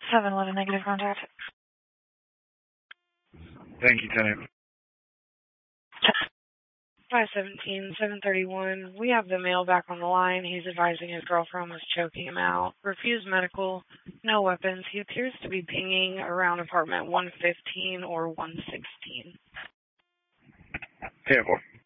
711 negative contact. Thank you, Tenant. 517, 731. We have the male back on the line. He's advising his girlfriend was choking him out. Refused medical, no weapons. He appears to be pinging around apartment 115 or 116. 10-4.